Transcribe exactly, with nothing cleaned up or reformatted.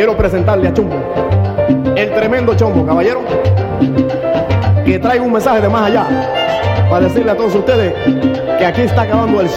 quiero presentarle a Chombo, el tremendo Chombo, caballero, que trae un mensaje de más allá para decirle a todos ustedes que aquí está acabando el